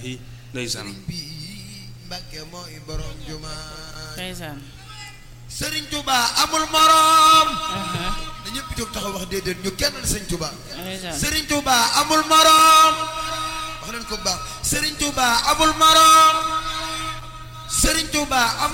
ndeysaan bi Mbàkke mooy borom juma ndeysaan Sëriñ Tuuba amul morom na ñëpp jóg taxaw wax déedéet ñu kenn Sëriñ Tuuba ndeysaan Sëriñ Tuuba amul morom wax leen ko baax Sëriñ Tuuba amul morom Sëriñ Tuuba